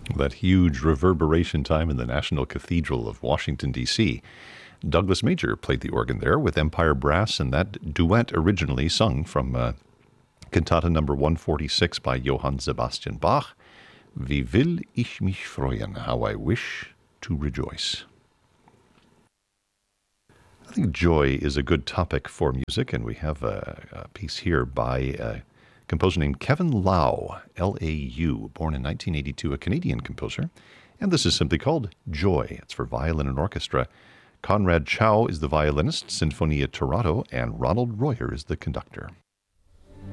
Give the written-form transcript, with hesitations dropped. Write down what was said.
That huge reverberation time in the National Cathedral of Washington, D.C. Douglas Major played the organ there with Empire Brass, and that duet originally sung from Cantata number 146 by Johann Sebastian Bach. Wie will ich mich freuen, how I wish to rejoice. I think joy is a good topic for music, and we have a piece here by a composer named Kevin Lau, Lau, born in 1982, a Canadian composer. And this is simply called Joy. It's for violin and orchestra. Conrad Chow is the violinist, Sinfonia Toronto, and Ronald Royer is the conductor.